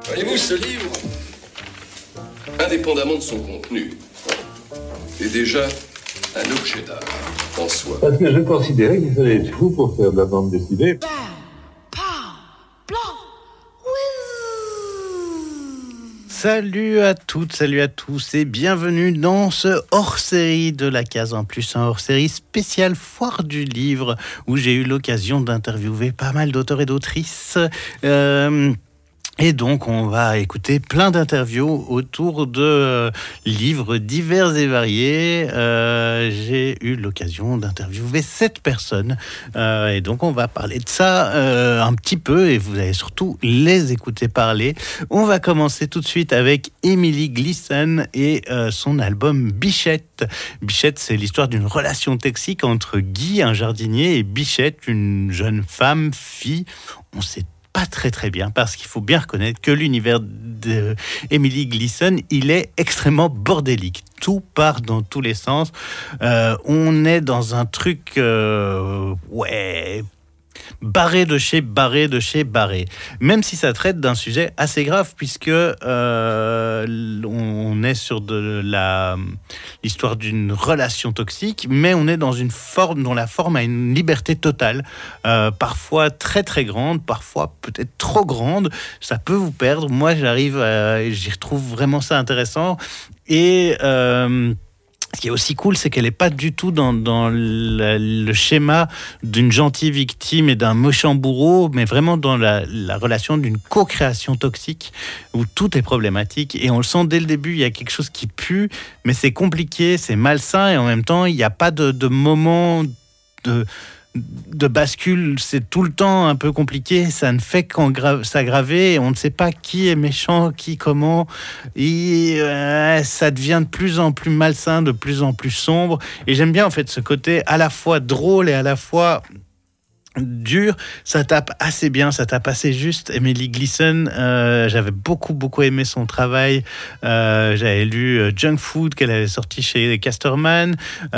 Voyez-vous, ce livre, indépendamment de son contenu, est déjà un objet d'art en soi. Parce que je considérais qu'il fallait être fou pour faire de la bande dessinée. Salut à toutes, salut à tous et bienvenue dans ce hors-série de la Case en Plus, un hors-série spécial Foire du Livre où j'ai eu l'occasion d'interviewer pas mal d'auteurs et d'autrices. Et donc, on va écouter plein d'interviews autour de livres divers et variés. J'ai eu l'occasion d'interviewer 7 personnes. Et donc, on va parler de ça un petit peu. Et vous allez surtout les écouter parler. On va commencer tout de suite avec Emily Gleeson et son album Bichette. Bichette, c'est l'histoire d'une relation toxique entre Guy, un jardinier, et Bichette, une jeune fille. On sait pas très bien, parce qu'il faut bien reconnaître que l'univers d'Emily Gleeson, il est extrêmement bordélique. Tout part dans tous les sens. On est dans un truc, barré de chez barré. Même si ça traite d'un sujet assez grave, puisque on est sur l'histoire d'une relation toxique, mais on est dans une forme dont la forme a une liberté totale, parfois très grande, parfois peut-être trop grande. Ça peut vous perdre. Moi, j'y retrouve vraiment ça intéressant. Et ce qui est aussi cool, c'est qu'elle n'est pas du tout dans le schéma d'une gentille victime et d'un méchant bourreau, mais vraiment dans la relation d'une co-création toxique où tout est problématique. Et on le sent dès le début, il y a quelque chose qui pue, mais c'est compliqué, c'est malsain, et en même temps, il n'y a pas de moment de bascule, c'est tout le temps un peu compliqué, ça ne fait s'aggraver, on ne sait pas qui est méchant, qui comment, et ça devient de plus en plus malsain, de plus en plus sombre, et j'aime bien en fait ce côté à la fois drôle et à la fois dur. Ça tape assez bien, ça tape assez juste. Emily Gleeson, j'avais beaucoup aimé son travail. J'avais lu Junk Food qu'elle avait sorti chez Casterman, où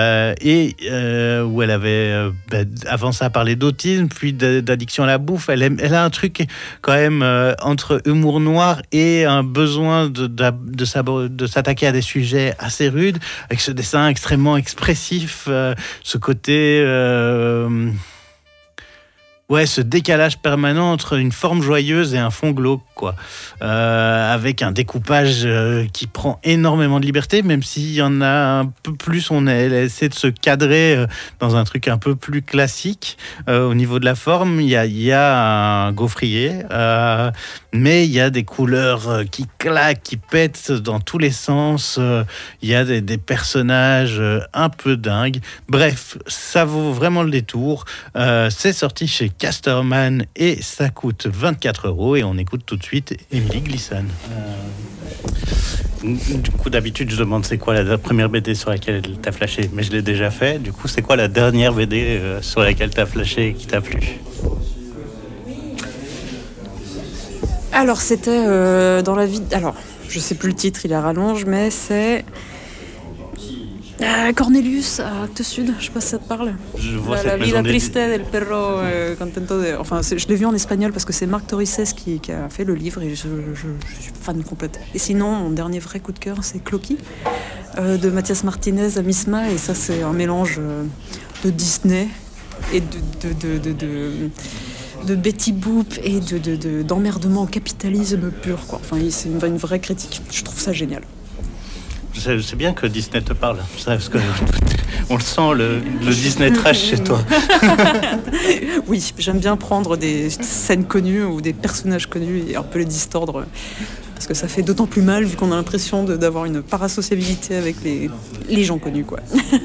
elle avait avant ça parlé d'autisme, puis d'addiction à la bouffe. Elle a un truc quand même entre humour noir et un besoin de s'attaquer à des sujets assez rudes, avec ce dessin extrêmement expressif, ce côté ce décalage permanent entre une forme joyeuse et un fond glauque, quoi. Avec un découpage qui prend énormément de liberté, même s'il y en a un peu plus, elle essaie de se cadrer dans un truc un peu plus classique. Au niveau de la forme, il y a un gaufrier, mais il y a des couleurs qui claquent, qui pètent dans tous les sens. Il y a des personnages un peu dingues. Bref, ça vaut vraiment le détour. C'est sorti chez Casterman et ça coûte 24 € et on écoute tout de suite Emily Gleeson. Du coup, d'habitude, je demande c'est quoi la première BD sur laquelle t'as flashé, mais je l'ai déjà fait. Du coup, c'est quoi la dernière BD sur laquelle t'as flashé et qui t'a plu? Alors, c'était dans la vie... Alors, je sais plus le titre, il est à rallonge, mais c'est... Cornelius à Actes Sud, je sais pas si ça te parle. Je vois La vida triste del perro contento de... Enfin, je l'ai vu en espagnol parce que c'est Marc Torices qui a fait le livre et je suis fan complète. Et sinon, mon dernier vrai coup de cœur, c'est Clocky de Mathias Martinez à Misma, et ça, c'est un mélange de Disney et de Betty Boop et d'emmerdement au capitalisme pur, quoi. Enfin, c'est une vraie critique. Je trouve ça génial. C'est bien que Disney te parle, parce que on le sent, le Disney trash chez toi. Oui, j'aime bien prendre des scènes connues ou des personnages connus et un peu les distordre, parce que ça fait d'autant plus mal vu qu'on a l'impression d'avoir une parasociabilité avec les gens connus, quoi.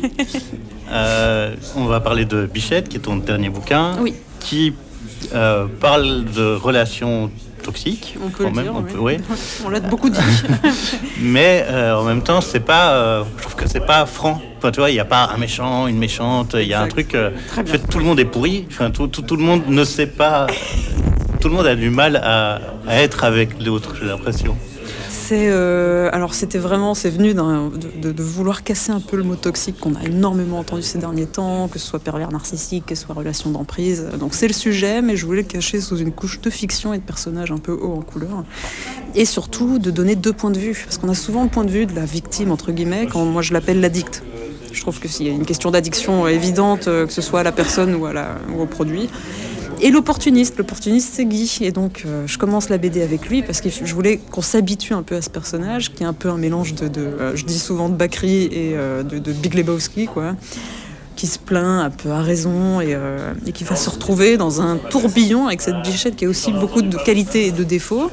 On va parler de Bichette, qui est ton dernier bouquin, oui, qui parle de relations toxique. On peut le dire, oui. On l'a beaucoup dit. Mais en même temps, c'est pas, je trouve que c'est pas franc. Enfin, tu vois, il n'y a pas un méchant, une méchante. Il y a un truc. En fait, tout le monde est pourri. Enfin, tout le monde ne sait pas. Tout le monde a du mal à être avec l'autre, j'ai l'impression. Alors c'était vraiment, c'est venu de vouloir casser un peu le mot toxique qu'on a énormément entendu ces derniers temps, que ce soit pervers narcissique, que ce soit relation d'emprise. Donc c'est le sujet, mais je voulais le cacher sous une couche de fiction et de personnages un peu haut en couleur. Et surtout de donner 2 points de vue, parce qu'on a souvent le point de vue de la victime, entre guillemets, quand moi je l'appelle l'addict. Je trouve que s'il y a une question d'addiction évidente, que ce soit à la personne ou au produit. Et l'opportuniste c'est Guy. Et donc, je commence la BD avec lui parce que je voulais qu'on s'habitue un peu à ce personnage, qui est un peu un mélange je dis souvent de Bakri et de Big Lebowski, quoi, qui se plaint un peu à raison et qui va se retrouver dans un tourbillon avec cette Bichette qui a aussi beaucoup de qualités et de défauts.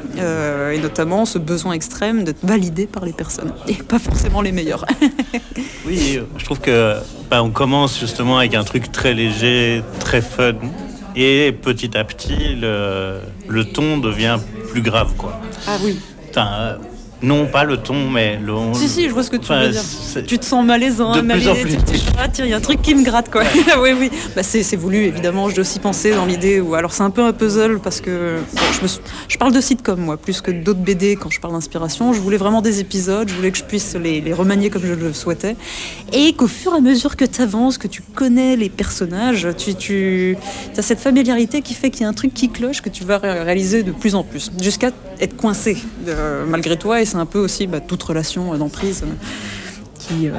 Et notamment ce besoin extrême d'être validé par les personnes, et pas forcément les meilleurs. Oui, je trouve que on commence justement avec un truc très léger, très fun. Et petit à petit, le ton devient plus grave, quoi. Ah oui. Non, pas le ton, mais le... Si, je vois ce que tu veux dire. Tu te sens malaisant, de plus en plus. Tiens, il y a un truc qui me gratte, quoi. Oui. C'est voulu, évidemment. J'ai aussi pensé dans l'idée où... Alors, c'est un peu un puzzle parce que... je parle de sitcom, moi, plus que d'autres BD quand je parle d'inspiration. Je voulais vraiment des épisodes. Je voulais que je puisse les remanier comme je le souhaitais. Et qu'au fur et à mesure que tu avances, que tu connais les personnages, tu as cette familiarité qui fait qu'il y a un truc qui cloche que tu vas réaliser de plus en plus. Jusqu'à être coincé, malgré toi. Et c'est un peu aussi toute relation d'emprise qui...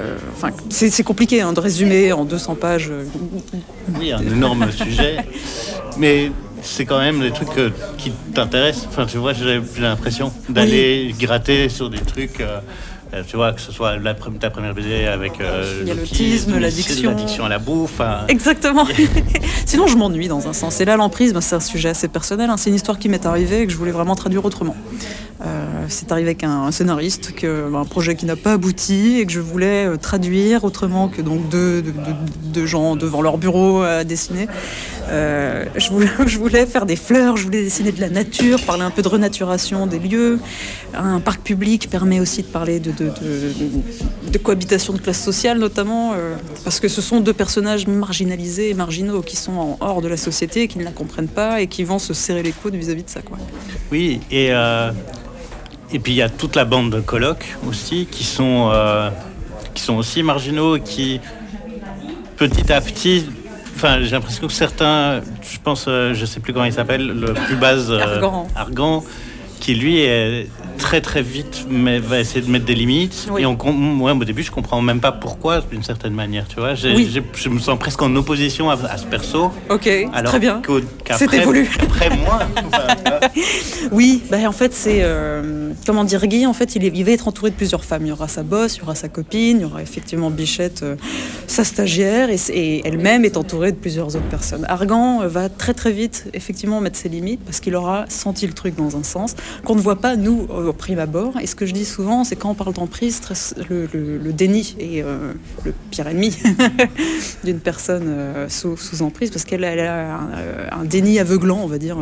c'est compliqué de résumer en 200 pages. Oui, un énorme sujet. Mais c'est quand même des trucs qui t'intéressent. Enfin, tu vois, j'ai l'impression d'aller gratter sur des trucs... tu vois, que ce soit ta première BD avec l'autisme, l'addiction à la bouffe. Exactement. Sinon, je m'ennuie dans un sens. Et là, l'emprise, c'est un sujet assez personnel. C'est une histoire qui m'est arrivée et que je voulais vraiment traduire autrement. C'est arrivé avec un scénariste, un projet qui n'a pas abouti et que je voulais traduire autrement que donc deux gens devant leur bureau à dessiner. Je voulais faire des fleurs, je voulais dessiner de la nature, parler un peu de renaturation des lieux. Un parc public permet aussi de parler de cohabitation de classe sociale notamment, parce que ce sont 2 personnages marginalisés et marginaux qui sont hors de la société, qui ne la comprennent pas et qui vont se serrer les coudes vis-à-vis de ça, quoi. Oui, et puis il y a toute la bande de colocs aussi qui sont aussi marginaux et qui petit à petit... Enfin, j'ai l'impression que certains, je pense, je sais plus comment il s'appelle, le plus base, Argan, qui lui est très très vite, mais va essayer de mettre des limites. Oui. Et moi, au début, je comprends même pas pourquoi, d'une certaine manière, tu vois. Je me sens presque en opposition à ce perso. Ok, alors très bien. C'était voulu. Après moi. Oui, en fait, c'est comment dire, Guy. En fait, il va être entouré de plusieurs femmes. Il y aura sa boss, il y aura sa copine, il y aura effectivement Bichette, sa stagiaire, et elle-même est entourée de plusieurs autres personnes. Argan va très très vite, effectivement, mettre ses limites parce qu'il aura senti le truc dans un sens qu'on ne voit pas nous au prime abord. Et ce que je dis souvent, c'est quand on parle d'emprise, le déni est le pire ennemi d'une personne sous emprise, parce qu'elle a un déni aveuglant, on va dire.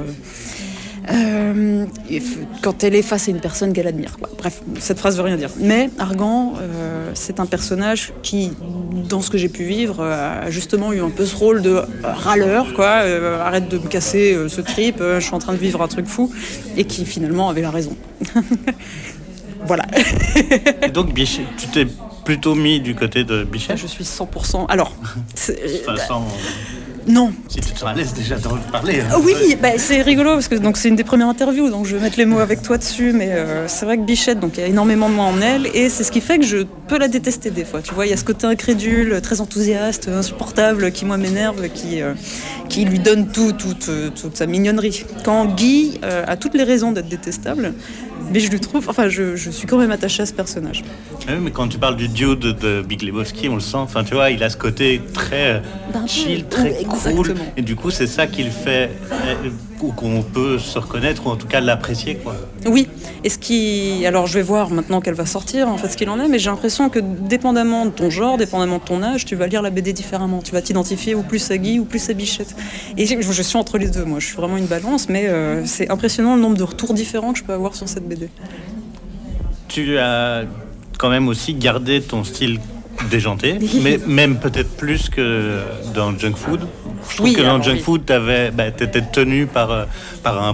Quand elle est face à une personne qu'elle admire, quoi. Bref, cette phrase veut rien dire. Mais Argan, c'est un personnage qui, dans ce que j'ai pu vivre, a justement eu un peu ce rôle de râleur, quoi. Arrête de me casser ce trip, je suis en train de vivre un truc fou, et qui finalement avait la raison. Voilà. Et donc, Bichette, tu t'es plutôt mis du côté de Bichette ? Je suis 100%. Alors, de toute façon... Non. Si tu te sens à l'aise déjà d'en parler. Hein. Oui, c'est rigolo parce que c'est une des premières interviews, donc je vais mettre les mots avec toi dessus, mais c'est vrai que Bichette, donc il y a énormément de moi en elle, et c'est ce qui fait que je peux la détester des fois. Tu vois, il y a ce côté incrédule, très enthousiaste, insupportable, qui moi m'énerve, qui lui donne toute sa mignonnerie. Quand Guy a toutes les raisons d'être détestable, mais je lui trouve, je suis quand même attachée à ce personnage. Oui, mais quand tu parles du duo de Big Lebowski, on le sent. Enfin, tu vois, il a ce côté très chill, très cool. Exactement. Et du coup, c'est ça qui le fait, ou qu'on peut se reconnaître, ou en tout cas l'apprécier, quoi. Oui. Alors, je vais voir maintenant qu'elle va sortir, en fait, ce qu'il en est, mais j'ai l'impression que dépendamment de ton genre, dépendamment de ton âge, tu vas lire la BD différemment. Tu vas t'identifier ou plus à Guy ou plus à Bichette. Et je suis entre les deux, moi. Je suis vraiment une balance, mais c'est impressionnant le nombre de retours différents que je peux avoir sur cette BD. Tu as quand même aussi gardé ton style déjanté, mais même peut-être plus que dans Junk Food. Je trouve que dans Junk Food, t'étais tenu par un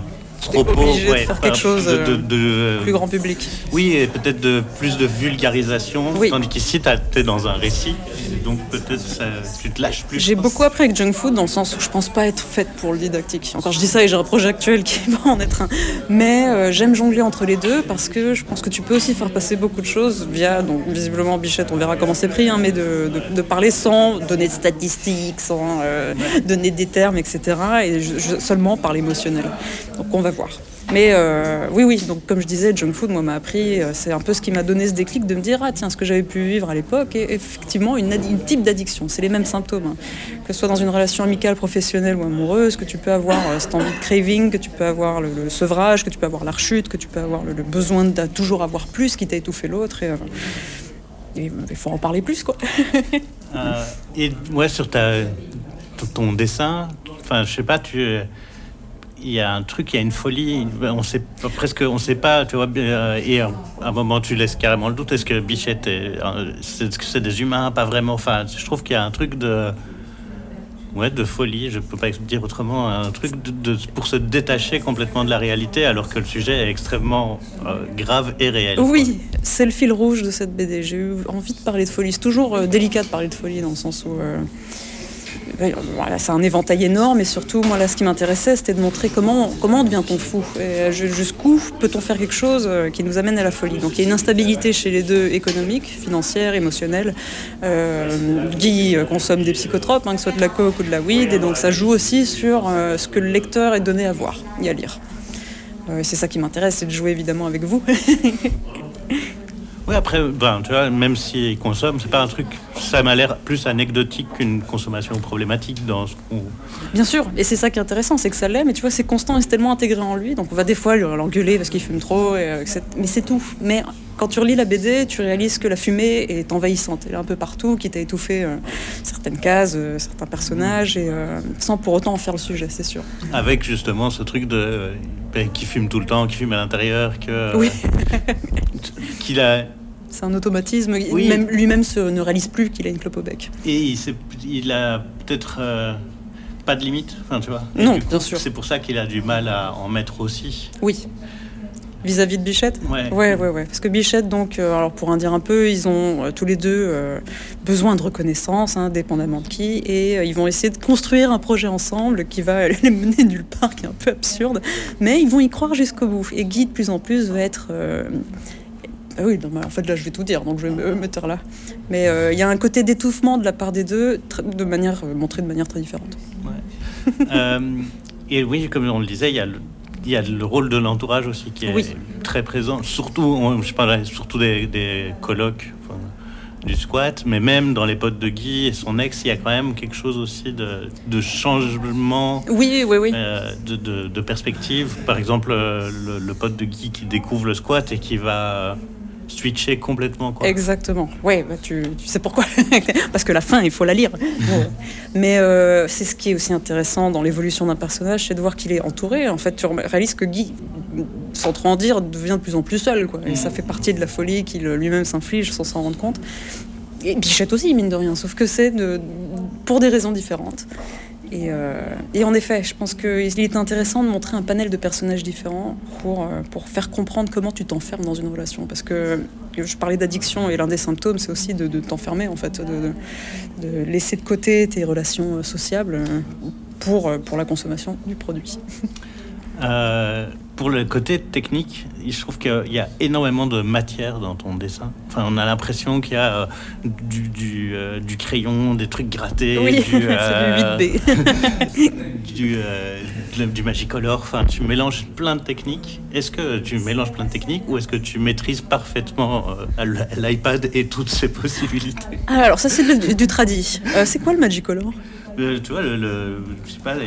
propos, obligé de faire quelque chose plus grand public. Oui, et peut-être plus de vulgarisation, Oui. tandis qu'ici, t'es dans un récit, donc peut-être tu te lâches plus. J'ai beaucoup appris avec Junk Food dans le sens où je pense pas être faite pour le didactique. Encore je dis ça et j'ai un projet actuel qui va en être un. Mais j'aime jongler entre les deux parce que je pense que tu peux aussi faire passer beaucoup de choses via, donc visiblement Bichette, on verra comment c'est pris, hein, mais de parler sans donner de statistiques, sans donner des termes, etc. Et seulement par l'émotionnel. Donc on va voir. Mais oui, donc comme je disais, Junk Food, moi, m'a appris, c'est un peu ce qui m'a donné ce déclic de me dire, ah tiens, ce que j'avais pu vivre à l'époque est effectivement une type d'addiction, c'est les mêmes symptômes, hein. Que ce soit dans une relation amicale, professionnelle ou amoureuse, que tu peux avoir cette envie de craving, que tu peux avoir le sevrage, que tu peux avoir la rechute, que tu peux avoir le besoin de toujours avoir plus, quitte à étouffer l'autre, et il faut en parler plus, quoi. Et ouais, sur ton dessin, enfin, je sais pas, il y a un truc, il y a une folie, on sait pas, tu vois, et à un moment tu laisses carrément le doute, est-ce que Bichette est-ce que c'est des humains, pas vraiment, enfin, je trouve qu'il y a un truc de folie, je peux pas dire autrement, un truc pour se détacher complètement de la réalité, alors que le sujet est extrêmement grave et réel. Oui, c'est le fil rouge de cette BD, j'ai eu envie de parler de folie, c'est toujours délicat de parler de folie dans le sens où... Voilà, c'est un éventail énorme et surtout, moi là, ce qui m'intéressait, c'était de montrer comment devient-on fou et jusqu'où peut-on faire quelque chose qui nous amène à la folie. Donc il y a une instabilité chez les deux, économique, financière, émotionnelle. Guy consomme des psychotropes, que ce soit de la coke ou de la weed, et donc ça joue aussi sur ce que le lecteur est donné à voir et à lire. C'est ça qui m'intéresse, c'est de jouer évidemment avec vous. Oui, après, tu vois, même s'il consomme, c'est pas un truc. Ça m'a l'air plus anecdotique qu'une consommation problématique dans ce qu'on. Bien sûr, et c'est ça qui est intéressant, c'est que ça l'est, mais tu vois, c'est constant et c'est tellement intégré en lui, donc on va des fois l'engueuler parce qu'il fume trop, mais c'est tout. Mais quand tu relis la BD, tu réalises que la fumée est envahissante, elle est un peu partout, quitte à étouffer certaines cases, certains personnages, et sans pour autant en faire le sujet, c'est sûr. Avec justement ce truc qui fume tout le temps, qui fume à l'intérieur, oui. qu'il a. C'est un automatisme. Oui. Même, lui-même ne réalise plus qu'il a une clope au bec. Et il a peut-être pas de limite, enfin, tu vois. Non, bien sûr. C'est pour ça qu'il a du mal à en mettre aussi. Oui. Vis-à-vis de Bichette ? Ouais. Parce que Bichette, donc, alors pour en dire un peu, ils ont tous les deux besoin de reconnaissance, dépendamment de qui, et ils vont essayer de construire un projet ensemble qui va les mener nulle part, qui est un peu absurde, mais ils vont y croire jusqu'au bout. Et Guy, de plus en plus, va être... Ah oui, non, en fait là je vais tout dire, donc je vais me taire là. Mais il y a un côté d'étouffement de la part des deux, montré de manière très différente. Ouais. Et oui, comme on le disait, il y a le rôle de l'entourage aussi qui est très présent. Surtout, je parle surtout des colocs, du squat, mais même dans les potes de Guy et son ex, il y a quand même quelque chose aussi de changement. Oui. De perspective. Par exemple, le pote de Guy qui découvre le squat et qui va switcher complètement, quoi. Exactement. Ouais, tu sais pourquoi. Parce que la fin, il faut la lire. Mais c'est ce qui est aussi intéressant dans l'évolution d'un personnage, c'est de voir qu'il est entouré. En fait, tu réalises que Guy, sans trop en dire, devient de plus en plus seul, quoi. Et ça fait partie de la folie qu'il lui-même s'inflige sans s'en rendre compte. Et Bichette aussi, mine de rien, sauf que c'est pour des raisons différentes. Et en effet, je pense qu'il est intéressant de montrer un panel de personnages différents pour faire comprendre comment tu t'enfermes dans une relation. Parce que je parlais d'addiction et l'un des symptômes, c'est aussi de t'enfermer, en fait, de laisser de côté tes relations sociables pour la consommation du produit. Pour le côté technique, je trouve qu'il y a énormément de matière dans ton dessin. Enfin, on a l'impression qu'il y a du crayon, des trucs grattés, oui, c'est du 8B. du Magicolor. Enfin, tu mélanges plein de techniques. Est-ce que tu mélanges plein de techniques ou est-ce que tu maîtrises parfaitement l'iPad et toutes ses possibilités ? Alors ça, c'est du tradi. C'est quoi le Magicolor ? Tu vois, je sais pas,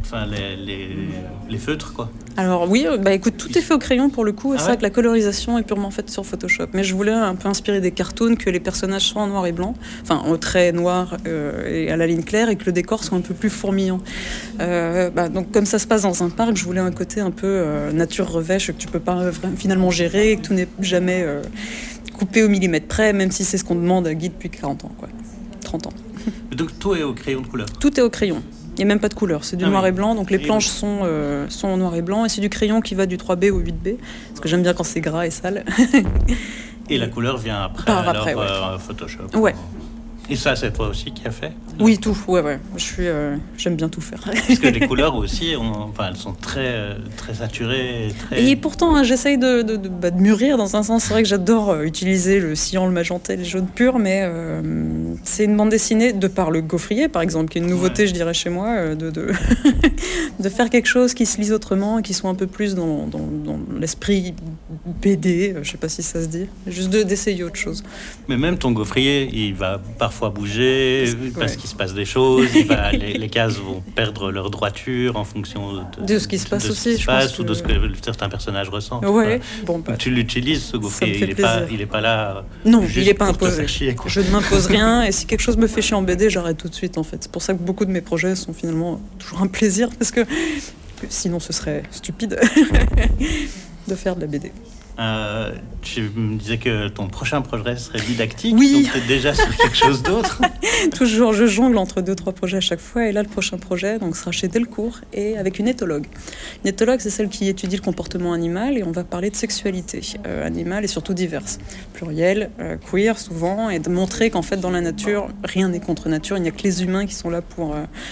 les feutres, quoi. Alors oui, écoute, tout est fait au crayon pour le coup, et c'est vrai que la colorisation est purement faite sur Photoshop. Mais je voulais un peu inspirer des cartoons, que les personnages soient en noir et blanc, enfin au trait noir et à la ligne claire, et que le décor soit un peu plus fourmillant. Donc comme ça se passe dans un parc, je voulais un côté un peu nature revêche, que tu peux pas finalement gérer, que tout n'est jamais coupé au millimètre près, même si c'est ce qu'on demande à Guy depuis 40 ans, quoi. 30 ans. Donc tout est au crayon de couleur. Tout est au crayon. Il n'y a même pas de couleur, c'est du noir et blanc, donc les planches sont en noir et blanc, et c'est du crayon qui va du 3B au 8B, parce que j'aime bien quand c'est gras et sale. Et la couleur vient après, après Photoshop. Ouais. Et ça, c'est toi aussi qui as fait ? Oui, tout, ouais. J'aime bien tout faire. Parce que les couleurs aussi, elles sont très, très saturées. Et pourtant, j'essaye de mûrir dans un sens. C'est vrai que j'adore utiliser le cyan, le magenta, le jaune pur, mais c'est une bande dessinée, de par le gaufrier, par exemple, qui est une nouveauté, je dirais, chez moi, de faire quelque chose qui se lise autrement, qui soit un peu plus dans l'esprit BD, je sais pas si ça se dit, juste d'essayer autre chose. Mais même ton gaufrier, il va parfois bouger parce qu'il se passe des choses, les cases vont perdre leur droiture en fonction de ce qui se passe aussi, ou de ce que certains personnages ressentent. Ouais. Tu l'utilises, ce gaufrier, il est pas là. Non, il n'est pas imposé. Chier, je ne m'impose rien, et si quelque chose me fait chier en BD, j'arrête tout de suite en fait. C'est pour ça que beaucoup de mes projets sont finalement toujours un plaisir, parce que sinon ce serait stupide de faire de la BD. Tu me disais que ton prochain projet serait didactique, oui. Donc tu es déjà sur quelque chose d'autre. Toujours, je jongle entre 2-3 projets à chaque fois, et là le prochain projet sera chez Delcourt, et avec une éthologue. Une éthologue, c'est celle qui étudie le comportement animal, et on va parler de sexualité animale, et surtout diverse, pluriel, queer souvent, et de montrer qu'en fait dans la nature, rien n'est contre nature, il n'y a que les humains qui sont là pour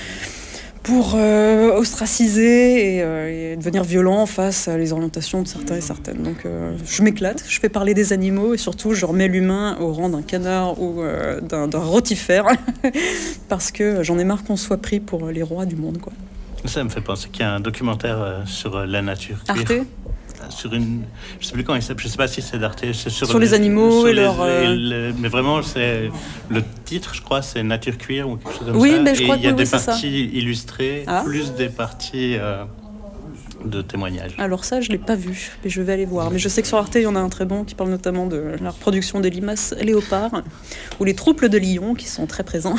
ostraciser et devenir violent face à les orientations de certains et certaines. Donc je m'éclate, je fais parler des animaux, et surtout je remets l'humain au rang d'un canard ou d'un rotifère parce que j'en ai marre qu'on soit pris pour les rois du monde, quoi. Ça me fait penser qu'il y a un documentaire sur la nature. Arte ? Sur je sais plus quand il s'appelle, je sais pas si c'est d'Arte, c'est sur les animaux et leur mais vraiment c'est le titre, je crois, c'est Nature Cuir ou quelque chose comme ça. Oui, mais je crois et il y a des c'est parties illustrées, plus des parties de témoignages. Alors ça, je l'ai pas vu, mais je vais aller voir. Mais je sais que sur Arte, il y en a un très bon qui parle notamment de la reproduction des limaces léopards ou les troubles de lions qui sont très présents.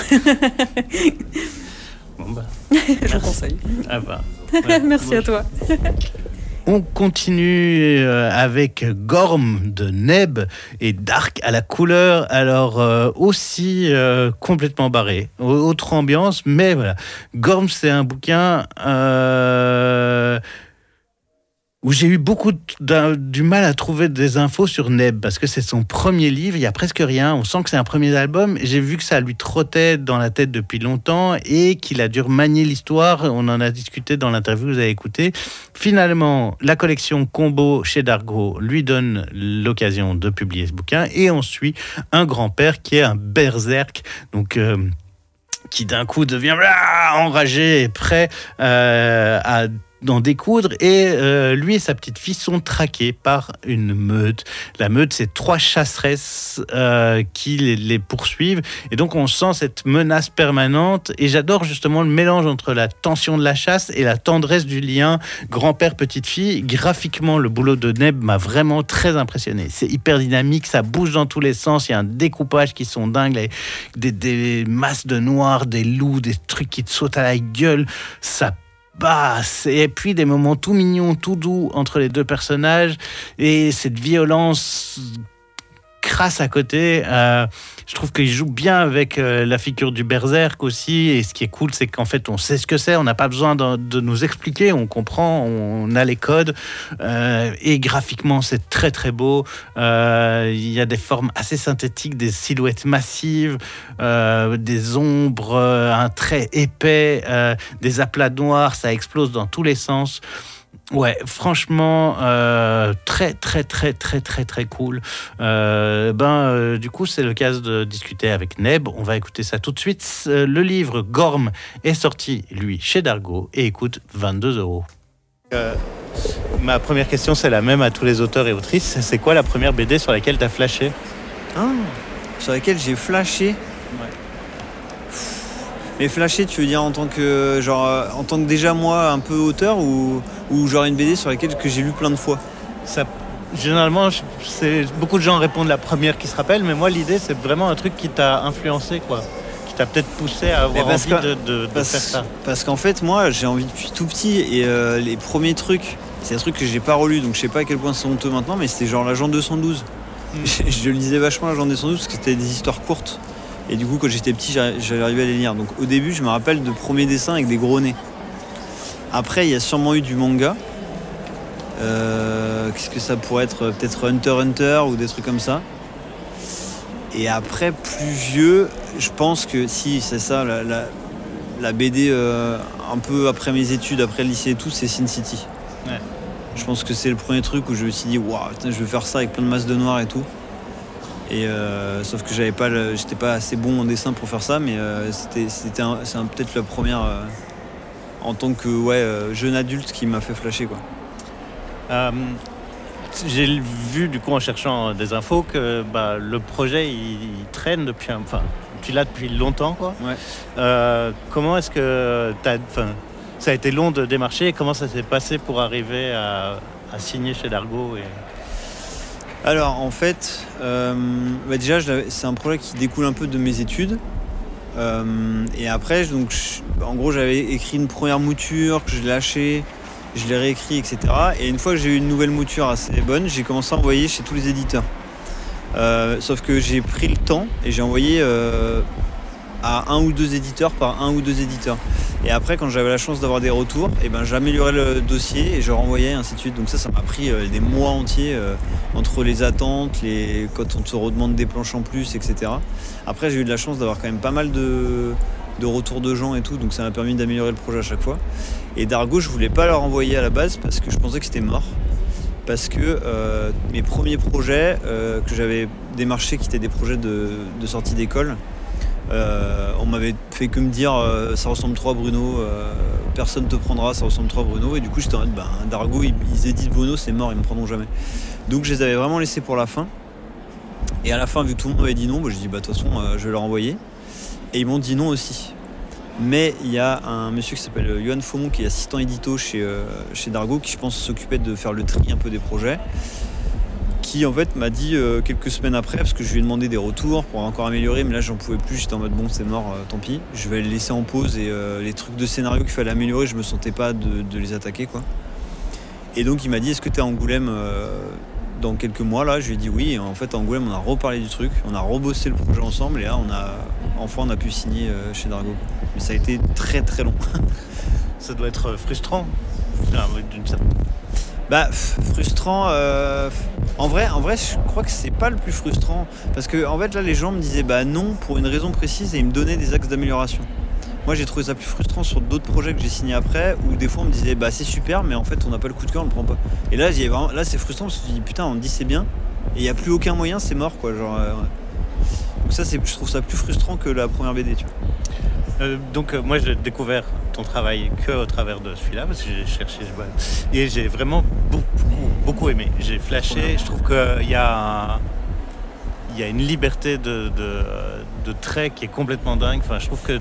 Bon bah, je conseille. Ah bah. Ouais, merci à toi. On continue avec Gorm de Neb et Dark à la couleur, alors aussi complètement barré, autre ambiance, mais voilà. Gorm, c'est un bouquin où j'ai eu beaucoup du mal à trouver des infos sur Neb, parce que c'est son premier livre, il y a presque rien, on sent que c'est un premier album, j'ai vu que ça lui trottait dans la tête depuis longtemps et qu'il a dû remanier l'histoire, on en a discuté dans l'interview que vous avez écouté. Finalement, la collection Combo chez Dargaud lui donne l'occasion de publier ce bouquin, et on suit un grand-père qui est un berserk, donc qui d'un coup devient enragé et prêt à d'en découdre, et lui et sa petite fille sont traqués par une meute. La meute, c'est 3 chasseresses qui les poursuivent, et donc on sent cette menace permanente, et j'adore justement le mélange entre la tension de la chasse et la tendresse du lien grand-père-petite fille. Graphiquement, le boulot de Neb m'a vraiment très impressionné, c'est hyper dynamique, ça bouge dans tous les sens, il y a un découpage qui sont dingues, des masses de noirs, des loups, des trucs qui te sautent à la gueule, ça et puis des moments tout mignons, tout doux entre les deux personnages, et cette violence crasse à côté. Je trouve qu'il joue bien avec la figure du berserk aussi, et ce qui est cool, c'est qu'en fait on sait ce que c'est, on n'a pas besoin de nous expliquer, on comprend, on a les codes, et graphiquement c'est très très beau. Il y a des formes assez synthétiques, des silhouettes massives, des ombres, un trait épais, des aplats noirs, ça explose dans tous les sens. Ouais, franchement, très très très très très très cool. Du coup, c'est l'occasion de discuter avec Neb. On va écouter ça tout de suite. Le livre Gorm est sorti, lui, chez Dargaud, et coûte 22 €. Ma première question, c'est la même à tous les auteurs et autrices. C'est quoi la première BD sur laquelle tu as flashé ? Sur laquelle j'ai flashé ? Ouais. Mais flashé, tu veux dire en tant que déjà moi un peu auteur, ou genre une BD sur laquelle que j'ai lu plein de fois? Ça, généralement, beaucoup de gens répondent la première qui se rappelle, mais moi l'idée c'est vraiment un truc qui t'a influencé, quoi, qui t'a peut-être poussé à avoir envie de faire ça. Parce qu'en fait moi j'ai envie depuis tout petit, et les premiers trucs, c'est un truc que j'ai pas relu, donc je sais pas à quel point c'est honteux maintenant, mais c'était genre l'agent 212. Je lisais vachement l'agent 212 parce que c'était des histoires courtes. Et du coup, quand j'étais petit, j'arrivais à les lire. Donc au début, je me rappelle de premiers dessins avec des gros nez. Après, il y a sûrement eu du manga. Qu'est-ce que ça pourrait être? Peut-être Hunter x Hunter ou des trucs comme ça. Et après, plus vieux, je pense que si, c'est ça, la BD un peu après mes études, après le lycée et tout, c'est Sin City. Ouais. Je pense que c'est le premier truc où je me suis dit, waouh, je vais faire ça avec plein de masses de noir et tout. Et sauf que j'étais pas assez bon en dessin pour faire ça, mais c'est peut-être la première en tant que jeune adulte qui m'a fait flasher, quoi. J'ai vu du coup en cherchant des infos que le projet il traîne depuis tu l'as depuis longtemps, quoi. Ouais. Comment est-ce que ça a été long de démarcher, comment ça s'est passé pour arriver à signer chez Dargaud Alors en fait, déjà c'est un projet qui découle un peu de mes études. Et après, en gros, j'avais écrit une première mouture que je lâchais, je l'ai réécrit, etc. Et une fois que j'ai eu une nouvelle mouture assez bonne, j'ai commencé à envoyer chez tous les éditeurs. Sauf que j'ai pris le temps et j'ai envoyé à un ou deux éditeurs par un ou deux éditeurs. Et après, quand j'avais la chance d'avoir des retours, j'améliorais le dossier et je renvoyais, ainsi de suite. Donc ça m'a pris des mois entiers entre les attentes, quand on te redemande des planches en plus, etc. Après, j'ai eu de la chance d'avoir quand même pas mal de retours de gens et tout, donc ça m'a permis d'améliorer le projet à chaque fois. Et Dargaud, je voulais pas leur envoyer à la base parce que je pensais que c'était mort. Parce que mes premiers projets que j'avais démarchés, qui étaient des projets de sortie d'école, on m'avait fait que me dire ça ressemble trop à Bruno, personne te prendra, ça ressemble trop à Bruno. Et du coup, j'étais en mode Dargaud, ils éditent Bruno, c'est mort, ils me prendront jamais. Donc je les avais vraiment laissés pour la fin. Et à la fin, vu que tout le monde m'avait dit non, j'ai dit de toute façon, je vais leur envoyer. Et ils m'ont dit non aussi. Mais il y a un monsieur qui s'appelle Johan Faumont, qui est assistant édito chez Dargaud, qui je pense s'occupait de faire le tri un peu des projets, qui en fait m'a dit quelques semaines après, parce que je lui ai demandé des retours pour encore améliorer, mais là j'en pouvais plus, j'étais en mode bon c'est mort, tant pis, je vais le laisser en pause, et les trucs de scénario qu'il fallait améliorer, je me sentais pas de les attaquer, quoi. Et donc il m'a dit est-ce que t'es à Angoulême dans quelques mois? Là je lui ai dit oui, et en fait à Angoulême on a reparlé du truc, on a rebossé le projet ensemble, et là on a pu signer chez Dargaud. Mais ça a été très très long. Ça doit être frustrant d'une certaine... Frustrant. En vrai, je crois que c'est pas le plus frustrant. Parce que en fait, là, les gens me disaient non pour une raison précise et ils me donnaient des axes d'amélioration. Moi, j'ai trouvé ça plus frustrant sur d'autres projets que j'ai signés après, où des fois on me disait c'est super, mais en fait, on n'a pas le coup de cœur, on le prend pas. Et là, là c'est frustrant parce que tu te dis putain, on me dit c'est bien, et il n'y a plus aucun moyen, c'est mort, quoi. Genre, Donc ça, je trouve ça plus frustrant que la première BD, tu vois. Donc moi j'ai découvert ton travail que au travers de celui-là parce que j'ai cherché et j'ai vraiment beaucoup aimé. J'ai flashé. Je trouve qu'il y a une liberté de trait qui est complètement dingue. Enfin, je trouve que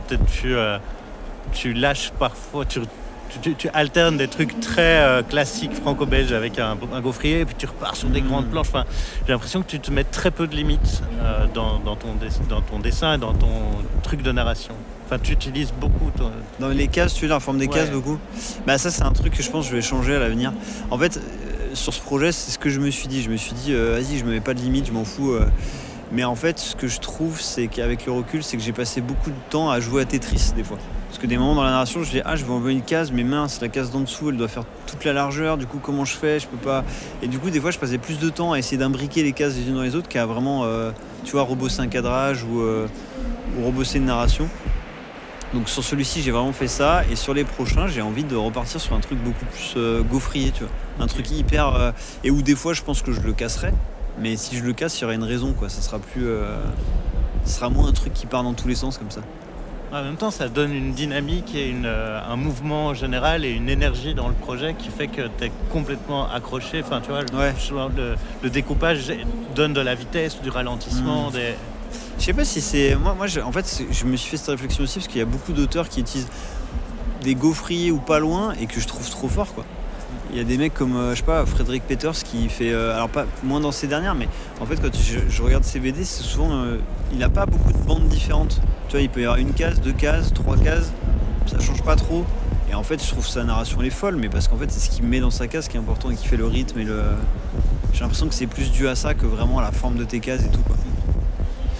tu lâches parfois, tu alternes des trucs très classiques franco-belges avec un gaufrier, et puis tu repars sur des grandes planches. Enfin, j'ai l'impression que tu te mets très peu de limites dans ton dessin et dans ton truc de narration. Enfin, tu utilises beaucoup dans les cases, tu veux dire, en forme des cases, beaucoup. Ça, c'est un truc que je pense que je vais changer à l'avenir. En fait, sur ce projet, c'est ce que je me suis dit. Je me suis dit, vas-y, je me mets pas de limite, je m'en fous. Mais en fait, ce que je trouve, c'est qu'avec le recul, c'est que j'ai passé beaucoup de temps à jouer à Tetris, des fois. Parce que des moments dans la narration, je dis, je vais enlever une case, mais mince, la case d'en dessous, elle doit faire toute la largeur. Du coup, comment je fais? Je peux pas. Et du coup, des fois, je passais plus de temps à essayer d'imbriquer les cases les unes dans les autres qu'à vraiment, rebosser un cadrage ou rebosser une narration. Donc sur celui-ci, j'ai vraiment fait ça. Et sur les prochains, j'ai envie de repartir sur un truc beaucoup plus gaufrier, tu vois. Un truc hyper... et où des fois, je pense que je le casserai. Mais si je le casse, il y aura une raison, quoi. Ça sera plus... ce sera moins un truc qui part dans tous les sens, comme ça. En même temps, ça donne une dynamique et un mouvement général et une énergie dans le projet qui fait que tu es complètement accroché. Enfin, tu vois, le découpage donne de la vitesse, du ralentissement, des... Je sais pas si c'est... Moi en fait, je me suis fait cette réflexion aussi parce qu'il y a beaucoup d'auteurs qui utilisent des gaufriers ou pas loin et que je trouve trop fort, quoi. Il y a des mecs comme, Frédéric Peters qui fait... alors pas moins dans ses dernières, mais en fait, quand je regarde ses BD, c'est souvent... il n'a pas beaucoup de bandes différentes. Tu vois, il peut y avoir une case, 2 cases, 3 cases, ça change pas trop. Et en fait, je trouve sa narration, elle est folle, mais parce qu'en fait, c'est ce qu'il met dans sa case qui est important et qui fait le rythme et le... J'ai l'impression que c'est plus dû à ça que vraiment à la forme de tes cases et tout, quoi.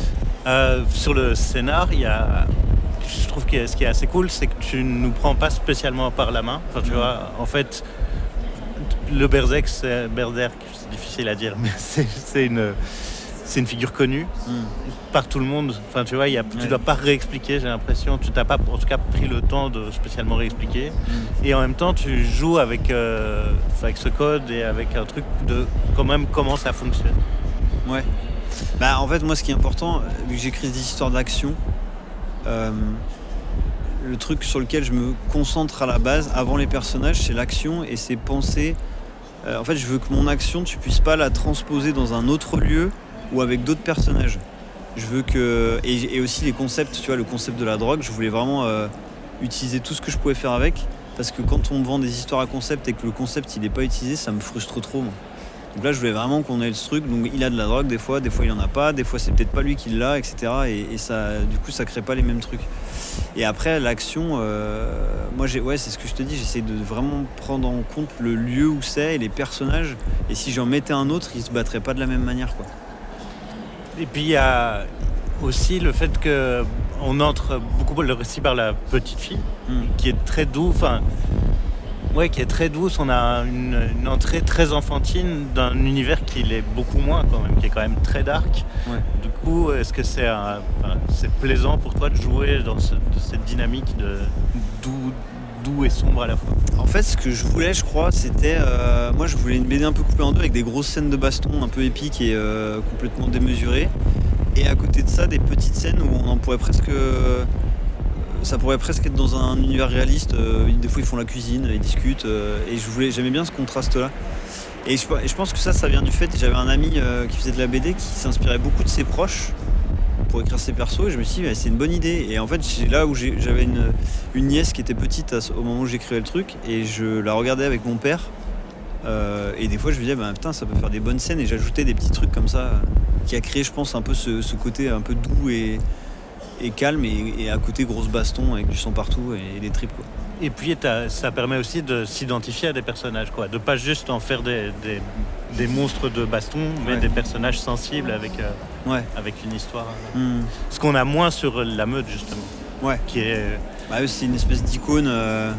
Sur le scénar, je trouve que ce qui est assez cool, c'est que tu ne nous prends pas spécialement par la main. Enfin, tu vois, en fait, le Berserk, c'est difficile à dire, mais c'est une figure connue par tout le monde. Enfin, tu vois, tu dois pas réexpliquer, j'ai l'impression. Tu n'as pas, en tout cas, pris le temps de spécialement réexpliquer. Et en même temps, tu joues avec ce code et avec un truc de quand même comment ça fonctionne. Ouais. Bah, en fait, moi, ce qui est important, vu que j'écris des histoires d'action, le truc sur lequel je me concentre à la base, avant les personnages, c'est l'action et c'est penser. En fait, je veux que mon action, tu puisses pas la transposer dans un autre lieu ou avec d'autres personnages. Je veux que. Et aussi les concepts, tu vois, le concept de la drogue, je voulais vraiment utiliser tout ce que je pouvais faire avec. Parce que quand on me vend des histoires à concept et que le concept il n'est pas utilisé, ça me frustre trop, moi. Donc là, je voulais vraiment qu'on ait ce truc. Donc il a de la drogue des fois il en a pas, des fois c'est peut-être pas lui qui l'a, etc. Et ça, du coup, ça crée pas les mêmes trucs. Et après, l'action, moi, c'est ce que je te dis, j'essaie de vraiment prendre en compte le lieu où c'est et les personnages. Et si j'en mettais un autre, ils se battraient pas de la même manière, quoi. Et puis il y a aussi le fait qu'on entre beaucoup le récit par la petite fille, qui est très doux. Qui est très douce. On a une entrée très enfantine d'un univers qui l'est beaucoup moins quand même, qui est quand même très dark. Ouais. Du coup, est-ce que c'est plaisant pour toi de jouer dans cette dynamique de doux et sombre à la fois? En fait, ce que je voulais, je crois, c'était... moi, je voulais une BD un peu coupée en deux avec des grosses scènes de baston un peu épiques et complètement démesurées. Et à côté de ça, des petites scènes où on en pourrait presque... ça pourrait presque être dans un univers réaliste. Des fois, ils font la cuisine, ils discutent. Et j'aimais bien ce contraste-là. Et je pense que ça vient du fait que j'avais un ami qui faisait de la BD qui s'inspirait beaucoup de ses proches pour écrire ses persos. Et je me suis dit, c'est une bonne idée. Et en fait, c'est là où j'avais une nièce qui était petite au moment où j'écrivais le truc. Et je la regardais avec mon père. Et des fois, je me disais, putain, ça peut faire des bonnes scènes. Et j'ajoutais des petits trucs comme ça qui a créé, je pense, un peu ce côté un peu doux et calme et à côté grosse baston avec du sang partout et des tripes, quoi. Et puis ça permet aussi de s'identifier à des personnages, quoi, de pas juste en faire des monstres de baston, mais des personnages sensibles avec une histoire. Ce qu'on a moins sur la meute, justement, qui est c'est une espèce d'icône.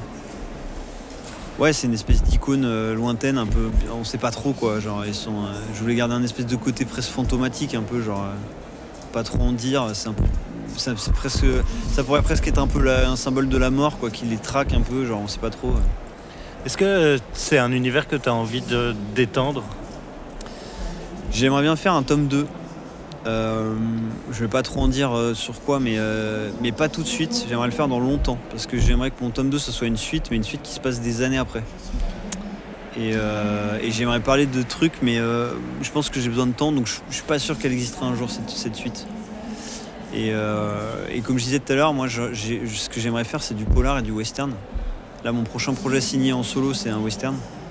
C'est une espèce d'icône lointaine, un peu, on sait pas trop, quoi. Genre je voulais garder un espèce de côté presque fantomatique, un peu genre pas trop en dire. C'est un peu. Ça pourrait presque être un peu un symbole de la mort, quoi, qui les traque un peu, genre on sait pas trop. Est-ce que c'est un univers que tu as envie d'étendre? J'aimerais bien faire un tome 2. Je vais pas trop en dire sur quoi, mais pas tout de suite. J'aimerais le faire dans longtemps, parce que j'aimerais que mon tome 2 ce soit une suite, mais une suite qui se passe des années après. Et j'aimerais parler de trucs, mais je pense que j'ai besoin de temps, donc je suis pas sûr qu'elle existera un jour, cette suite. Et comme je disais tout à l'heure, moi ce que j'aimerais faire, c'est du polar et du western. Là, mon prochain projet signé en solo, c'est un western.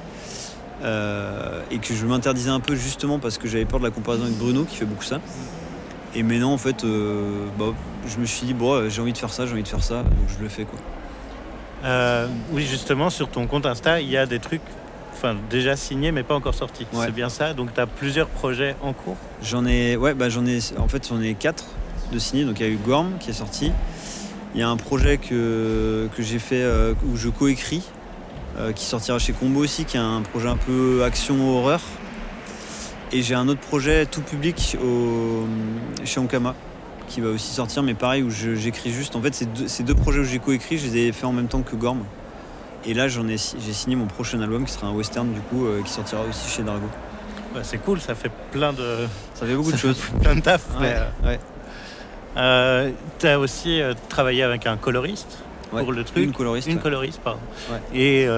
Et que je m'interdisais un peu justement parce que j'avais peur de la comparaison avec Bruno qui fait beaucoup ça. Et maintenant, en fait, je me suis dit, j'ai envie de faire ça, donc je le fais, quoi. Oui, justement, sur ton compte Insta, il y a des trucs déjà signés mais pas encore sortis. C'est bien ça? Donc tu as plusieurs projets en cours? J'en ai 4 de signés. Donc il y a eu Gorm qui est sorti. Il y a un projet que j'ai fait où je coécris qui sortira chez Combo aussi, qui est un projet un peu action-horreur. Et j'ai un autre projet tout public chez Ankama qui va aussi sortir, mais pareil, où j'écris juste. En fait, ces deux projets où j'ai coécrit, je les ai fait en même temps que Gorm. Et là, j'ai signé mon prochain album qui sera un western, du coup, qui sortira aussi chez Dargo. C'est cool, ça fait ça fait beaucoup de choses. Plein de taf. Ouais. Tu as aussi travaillé avec un coloriste pour le truc. Une coloriste, pardon. Ouais. Et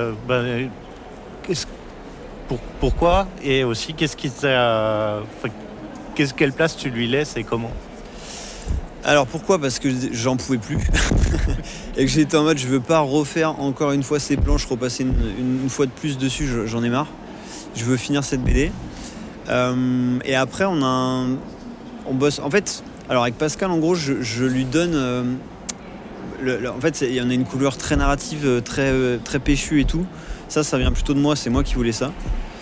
pourquoi? Et aussi, quelle place tu lui laisses et comment? Alors pourquoi? Parce que j'en pouvais plus et que j'étais en mode, je veux pas refaire encore une fois ces planches, repasser une fois de plus dessus, j'en ai marre. Je veux finir cette BD. Et après on bosse. En fait, alors avec Pascal, en gros, je lui donne. En fait, il y en a une couleur très narrative, très péchue et tout. Ça vient plutôt de moi. C'est moi qui voulais ça.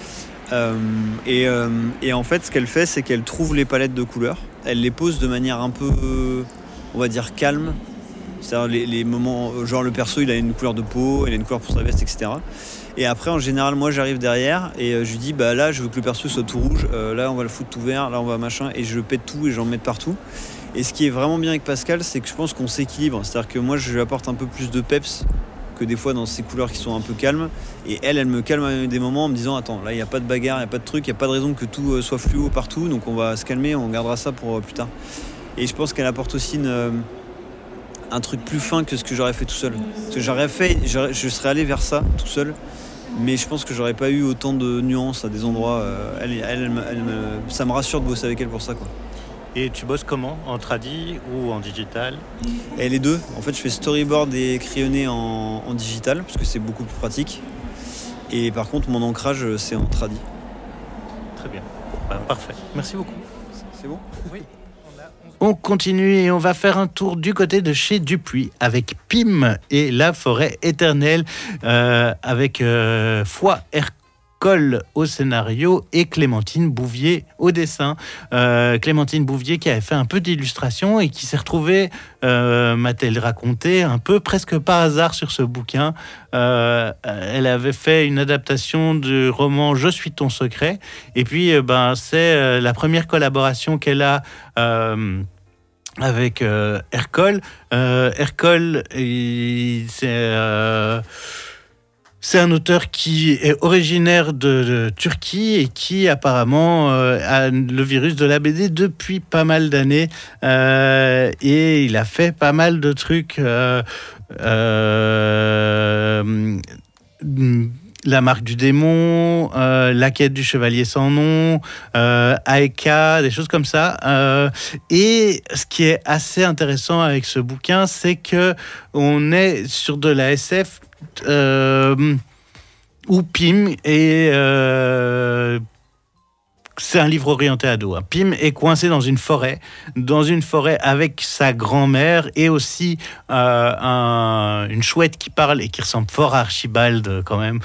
Et en fait, ce qu'elle fait, c'est qu'elle trouve les palettes de couleurs. Elle les pose de manière un peu, on va dire, calme. C'est-à-dire les moments, genre le perso, il a une couleur de peau, il a une couleur pour sa veste, etc. Et après, en général, moi, j'arrive derrière et je lui dis, bah là, je veux que le perso soit tout rouge. Là, on va le foutre tout vert. Là, on va machin. Et je pète tout et j'en mets partout. Et ce qui est vraiment bien avec Pascal, c'est que je pense qu'on s'équilibre. C'est-à-dire que moi, je lui apporte un peu plus de peps que des fois dans ces couleurs qui sont un peu calmes. Et elle me calme à des moments en me disant, attends, là, il n'y a pas de bagarre, il n'y a pas de truc, il n'y a pas de raison que tout soit fluo partout. Donc, on va se calmer, on gardera ça pour plus tard. Et je pense qu'elle apporte aussi un truc plus fin que ce que j'aurais fait tout seul. Parce que je serais allé vers ça tout seul. Mais je pense que j'aurais pas eu autant de nuances à des endroits. Ça me rassure de bosser avec elle pour ça, quoi. Et tu bosses comment? En tradi ou en digital? Et les deux. En fait, je fais storyboard et crayonné en digital, parce que c'est beaucoup plus pratique. Et par contre, mon ancrage, c'est en tradi. Très bien. Parfait. Merci beaucoup. C'est bon? Oui. On continue et on va faire un tour du côté de chez Dupuis avec Pym et la forêt éternelle, avec Foy Hercole au scénario et Clémentine Bouvier au dessin. Clémentine Bouvier qui avait fait un peu d'illustration et qui s'est retrouvée, m'a-t-elle raconté, un peu presque par hasard sur ce bouquin. Elle avait fait une adaptation du roman Je suis ton secret, et puis c'est la première collaboration qu'elle a avec Hercole. Hercole, c'est un auteur qui est originaire de Turquie et qui apparemment a le virus de la BD depuis pas mal d'années, et il a fait pas mal de trucs. La marque du démon, La quête du chevalier sans nom, Aeka, des choses comme ça. Et ce qui est assez intéressant avec ce bouquin, c'est que on est sur de la SF où Pym est... c'est un livre orienté ado. Pym est coincé dans une forêt avec sa grand-mère et aussi une chouette qui parle et qui ressemble fort à Archibald quand même,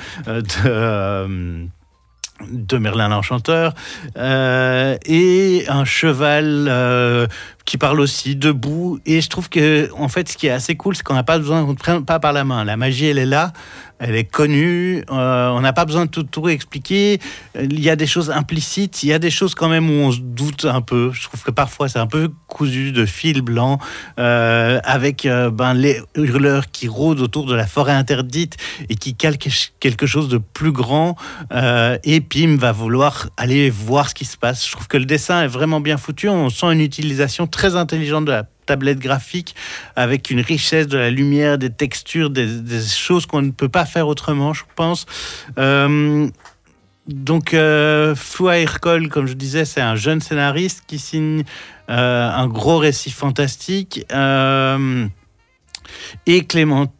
de Merlin l'Enchanteur, et un cheval qui parle aussi debout. Et je trouve que, en fait, ce qui est assez cool, c'est qu'on n'a pas besoin, on ne prenne pas par la main. La magie, elle est là, elle est connue, on n'a pas besoin de tout expliquer. Il y a des choses implicites, il y a des choses quand même où on se doute un peu. Je trouve que parfois, c'est un peu cousu de fil blanc, avec les hurleurs qui rôdent autour de la forêt interdite et qui calquent quelque chose de plus grand. Et Pym va vouloir aller voir ce qui se passe. Je trouve que le dessin est vraiment bien foutu. On sent une utilisation très intelligente de la tablette graphique, avec une richesse de la lumière, des textures, des choses qu'on ne peut pas faire autrement, je pense. Donc, Foy Hercole, comme je disais, c'est un jeune scénariste qui signe un gros récit fantastique. Et Clémentine,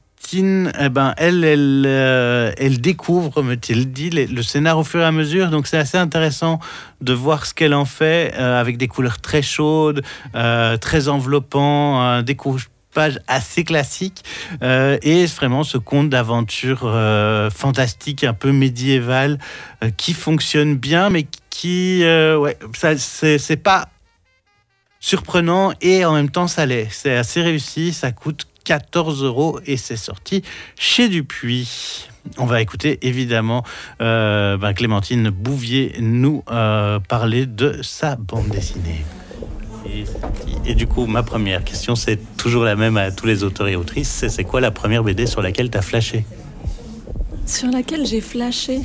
elle découvre, me-t-il dit, le scénar au fur et à mesure. Donc c'est assez intéressant de voir ce qu'elle en fait, avec des couleurs très chaudes, très enveloppants, un découpage assez classique, et vraiment ce conte d'aventure fantastique, un peu médiéval, qui fonctionne bien, mais qui, c'est pas surprenant et en même temps ça l'est. C'est assez réussi, ça coûte 14 € et c'est sorti chez Dupuis. On va écouter évidemment Clémentine Bouvier nous parler de sa bande dessinée. Et du coup, ma première question, c'est toujours la même à tous les auteurs et autrices. C'est quoi la première BD sur laquelle tu as flashé? Sur laquelle j'ai flashé?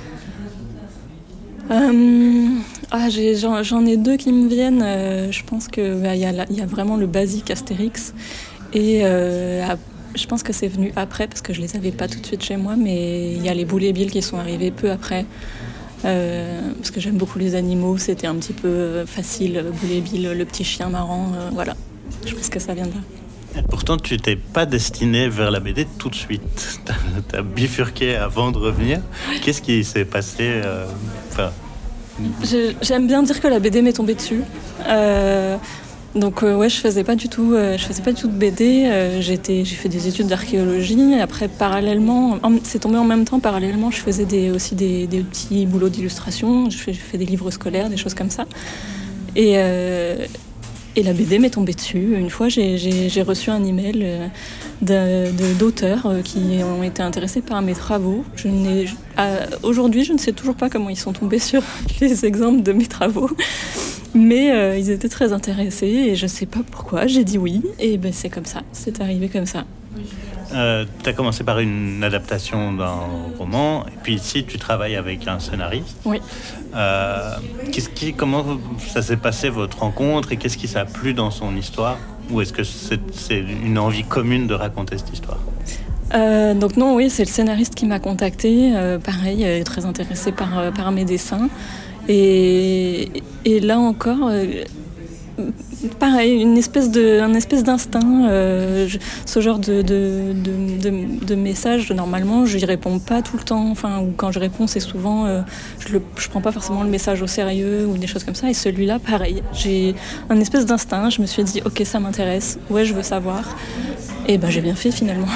J'en ai deux qui me viennent. Je pense qu'il y a vraiment le basique Astérix. Et je pense que c'est venu après, parce que je les avais pas tout de suite chez moi, mais il y a les Boule et Bill qui sont arrivés peu après, parce que j'aime beaucoup les animaux, c'était un petit peu facile, Boule et Bill, le petit chien marrant, voilà. Je pense que ça vient de là. Et pourtant, tu t'es pas destiné vers la BD tout de suite. T'as bifurqué avant de revenir. Qu'est-ce qui s'est passé J'aime bien dire que la BD m'est tombée dessus. Donc ouais, je faisais pas du tout de BD. J'ai fait des études d'archéologie. Et après, parallèlement, c'est tombé en même temps. Parallèlement, je faisais aussi des petits boulots d'illustration. Je fais des livres scolaires, des choses comme ça. Et la BD m'est tombée dessus. Une fois, j'ai reçu un email d'auteurs qui ont été intéressés par mes travaux. Aujourd'hui, je ne sais toujours pas comment ils sont tombés sur les exemples de mes travaux. Mais ils étaient très intéressés et je ne sais pas pourquoi. J'ai dit oui et ben, c'est comme ça. C'est arrivé comme ça. Tu as commencé par une adaptation d'un roman, et puis ici tu travailles avec un scénariste. Oui. Comment ça s'est passé votre rencontre et qu'est-ce qui t'a plu dans son histoire? Ou est-ce que c'est une envie commune de raconter cette histoire? Donc non, oui, c'est le scénariste qui m'a contacté. Pareil, très intéressé par mes dessins. Et là encore... pareil, un espèce d'instinct. Ce genre de message, normalement, je n'y réponds pas tout le temps. Enfin, ou quand je réponds, c'est souvent, je prends pas forcément le message au sérieux ou des choses comme ça. Et celui-là, pareil, j'ai un espèce d'instinct. Je me suis dit, ok, ça m'intéresse. Ouais, je veux savoir. Et ben, j'ai bien fait finalement.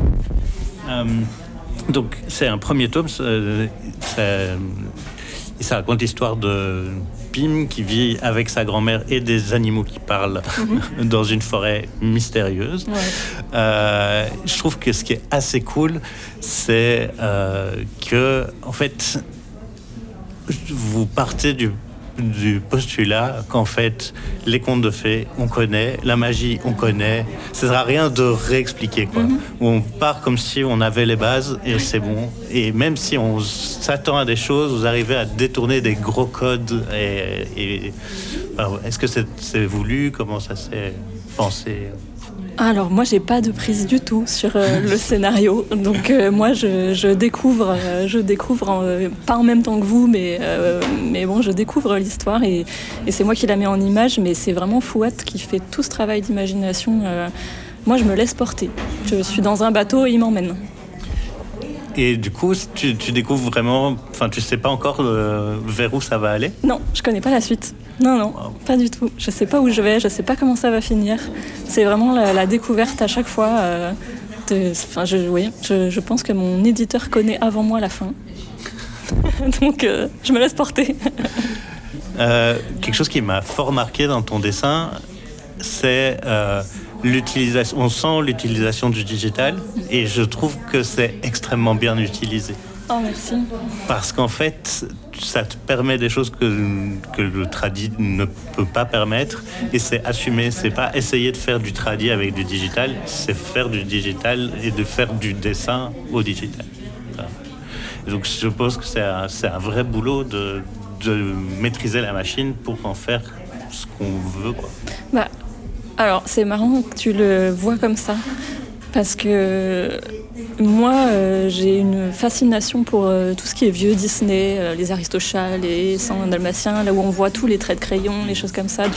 Donc, c'est un premier tome. Ça raconte l'histoire de Pim qui vit avec sa grand-mère et des animaux qui parlent dans une forêt mystérieuse. Ouais. Je trouve que ce qui est assez cool, c'est que, en fait, vous partez du postulat qu'en fait, les contes de fées, on connaît, la magie, on connaît. Ça ne sert à rien de réexpliquer, quoi. On part comme si on avait les bases et c'est bon. Et même si on s'attend à des choses, vous arrivez à détourner des gros codes. Alors, est-ce que c'est voulu? Comment ça s'est pensé? Alors moi j'ai pas de prise du tout sur le scénario, donc moi je découvre pas en même temps que vous, mais bon, je découvre l'histoire et c'est moi qui la mets en image, mais c'est vraiment Fouad qui fait tout ce travail d'imagination. Moi je me laisse porter, je suis dans un bateau et il m'emmène. Et du coup, tu découvres vraiment... Enfin, tu sais pas encore vers où ça va aller? Non, je connais pas la suite. Non, pas du tout. Je sais pas où je vais, je sais pas comment ça va finir. C'est vraiment la découverte à chaque fois. Je pense que mon éditeur connaît avant moi la fin. Donc, je me laisse porter. Quelque chose qui m'a fort marqué dans ton dessin, c'est... l'utilisation, on sent l'utilisation du digital et je trouve que c'est extrêmement bien utilisé. Oh, merci. Parce qu'en fait, ça te permet des choses que le tradi ne peut pas permettre et c'est assumer, c'est pas essayer de faire du tradi avec du digital, c'est faire du digital et de faire du dessin au digital. Donc je pense que c'est un vrai boulot de maîtriser la machine pour en faire ce qu'on veut, quoi. Alors, c'est marrant que tu le vois comme ça, parce que moi, j'ai une fascination pour tout ce qui est vieux Disney, les Aristochats, les 101 Dalmatiens, là où on voit tous les traits de crayon, les choses comme ça,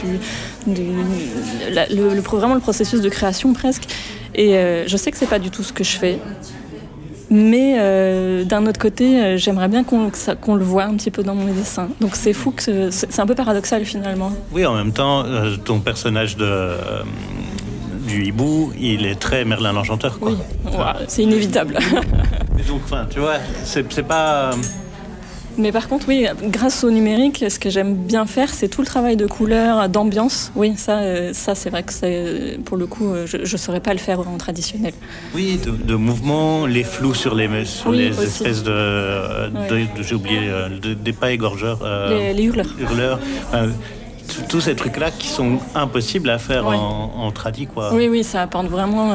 vraiment le processus de création presque. Et je sais que c'est pas du tout ce que je fais. Mais d'un autre côté, j'aimerais bien qu'on le voit un petit peu dans mon dessin. Donc c'est fou, c'est un peu paradoxal finalement. Oui, en même temps, ton personnage du hibou, il est très Merlin l'Enchanteur, quoi. Oui, c'est inévitable. Mais donc, tu vois, c'est pas... Mais par contre, oui, grâce au numérique, ce que j'aime bien faire, c'est tout le travail de couleur, d'ambiance. Oui, ça c'est vrai que pour le coup, je ne saurais pas le faire en traditionnel. Oui, de mouvement, les flous sur les espèces j'ai oublié, des pas égorgeurs. Les hurleurs. Tous ces trucs-là qui sont impossibles à faire en tradi, quoi. Oui, ça apporte vraiment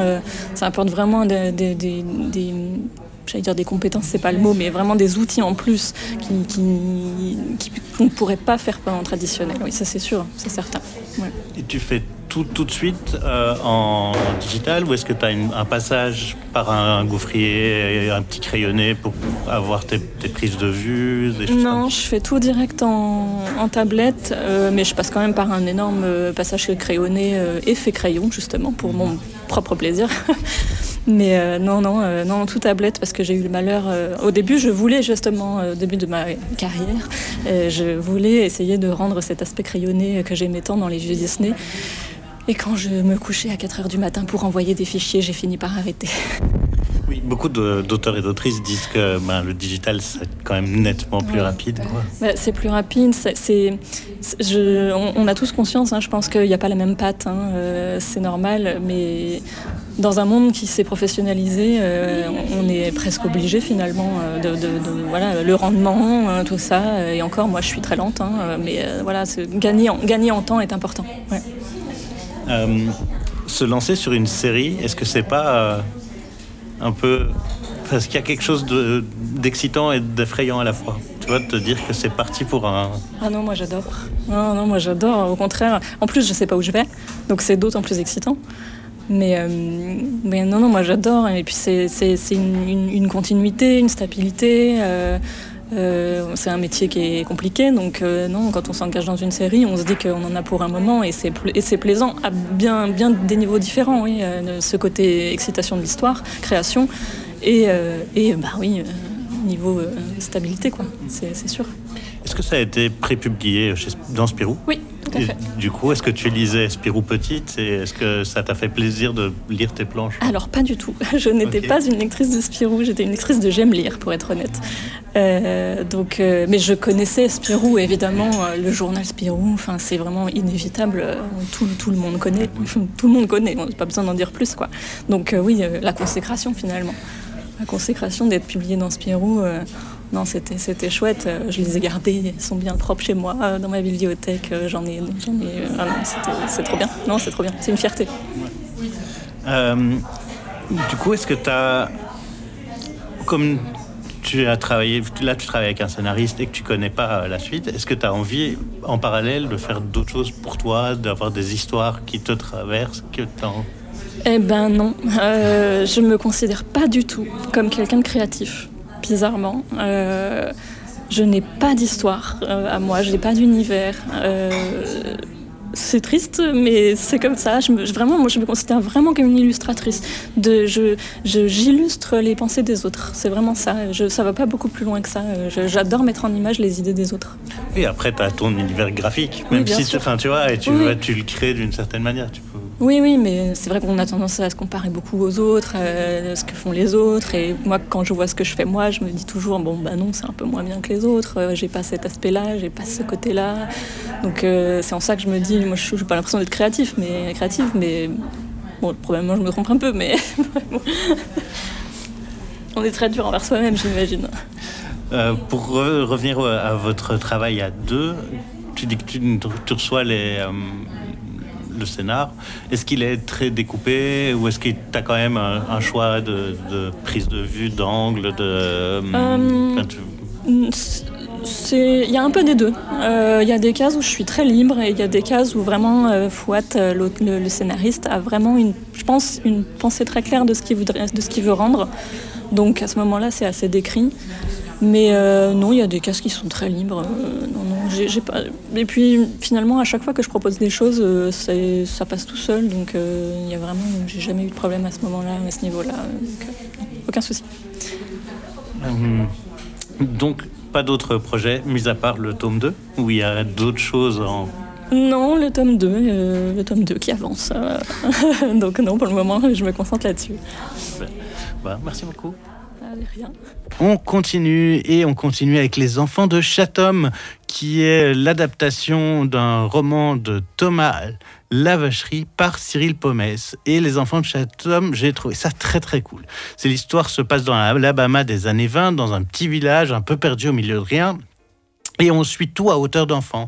j'allais dire des compétences, c'est pas le mot, mais vraiment des outils en plus qu'on ne pourrait pas faire en traditionnel. Oui, ça c'est sûr, c'est certain. Ouais. Et tu fais tout de suite en digital, ou est-ce que tu as un passage par un gaufrier et un petit crayonné pour avoir tes prises de vue, des choses? Non, je fais tout direct en tablette, mais je passe quand même par un énorme passage crayonné effet crayon, justement, pour mon propre plaisir. Mais non, tout tablette, parce que j'ai eu le malheur... au début, je voulais justement, au début de ma carrière, je voulais essayer de rendre cet aspect crayonné que j'aimais tant dans les vieux Disney. Et quand je me couchais à 4h du matin pour envoyer des fichiers, j'ai fini par arrêter. Oui, beaucoup d'auteurs et d'autrices disent que le digital, c'est quand même nettement plus rapide. Quoi. C'est plus rapide. On a tous conscience, je pense qu'il n'y a pas la même patte. C'est normal, mais dans un monde qui s'est professionnalisé, on est presque obligé finalement le rendement, tout ça. Et encore, moi, je suis très lente, mais gagner en temps est important. Ouais. Se lancer sur une série, est-ce que c'est pas un peu... Parce qu'il y a quelque chose d'excitant et d'effrayant à la fois. Tu vois, de te dire que c'est parti pour un... Ah non, moi j'adore. Non, moi j'adore, au contraire. En plus, je sais pas où je vais, donc c'est d'autant plus excitant. Mais non, moi j'adore. Et puis c'est une continuité, une stabilité. C'est un métier qui est compliqué, donc non, quand on s'engage dans une série, on se dit qu'on en a pour un moment et c'est plaisant à bien des niveaux différents, oui, ce côté excitation de l'histoire, création et niveau stabilité, quoi, c'est sûr. Est-ce que ça a été prépublié dans Spirou ? Oui, tout à fait. Du coup, est-ce que tu lisais Spirou petite et est-ce que ça t'a fait plaisir de lire tes planches ? Alors, pas du tout. Je n'étais pas une lectrice de Spirou, j'étais une lectrice de J'aime lire, pour être honnête. Mais je connaissais Spirou, évidemment, le journal Spirou, c'est vraiment inévitable. Tout le monde connaît. Tout le monde connaît, on n'a pas besoin d'en dire plus, quoi. Donc oui, la consécration, finalement. La consécration d'être publiée dans Spirou... Non, c'était chouette. Je les ai gardés, ils sont bien propres chez moi, dans ma bibliothèque. J'en ai. Ah non, c'est trop bien. Non, c'est trop bien. C'est une fierté. Du coup, est-ce que tu as, comme tu as travaillé, là tu travailles avec un scénariste et que tu connais pas la suite, est-ce que tu as envie, en parallèle, de faire d'autres choses pour toi, d'avoir des histoires qui te traversent, Eh ben non, je me considère pas du tout comme quelqu'un de créatif. Bizarrement, je n'ai pas d'histoire à moi, je n'ai pas d'univers. C'est triste, mais c'est comme ça. Moi, je me considère vraiment comme une illustratrice. J'illustre les pensées des autres. C'est vraiment ça. Ça va pas beaucoup plus loin que ça. J'adore mettre en image les idées des autres. Et après, tu as ton univers graphique, même si tu vois, et tu le crées d'une certaine manière. Oui, mais c'est vrai qu'on a tendance à se comparer beaucoup aux autres, ce que font les autres. Et moi, quand je vois ce que je fais moi, je me dis toujours, non, c'est un peu moins bien que les autres. J'ai pas cet aspect-là, j'ai pas ce côté-là. Donc c'est en ça que je me dis, moi, je n'ai pas l'impression d'être créative, mais bon, probablement je me trompe un peu, mais on est très dur envers soi-même, j'imagine. Pour revenir à votre travail à deux, tu dis que tu reçois le scénar. Est-ce qu'il est très découpé ou est-ce que tu as quand même un choix de prise de vue, d'angle, il y a un peu des deux. Il y a des cases où je suis très libre et il y a des cases où vraiment Fouad, le scénariste, a vraiment une pensée très claire de ce qu'il veut rendre. Donc à ce moment-là, c'est assez décrit. Mais non, il y a des cases qui sont très libres. J'ai pas. Et puis finalement, à chaque fois que je propose des choses, ça passe tout seul. Donc il y a vraiment, j'ai jamais eu de problème à ce moment-là, à ce niveau-là. Donc, aucun souci. Donc pas d'autres projets, mis à part le tome 2, où il y a d'autres choses en... Non, le tome 2 qui avance. Donc non, pour le moment, je me concentre là-dessus. Merci beaucoup. Rien. On continue avec Les Enfants de Chatham, qui est l'adaptation d'un roman de Thomas Lavacherie par Cyril Pomès. Et Les Enfants de Chatham, j'ai trouvé ça très très cool. L'histoire se passe dans l'Alabama des années 20, dans un petit village un peu perdu au milieu de rien. Et on suit tout à hauteur d'enfant.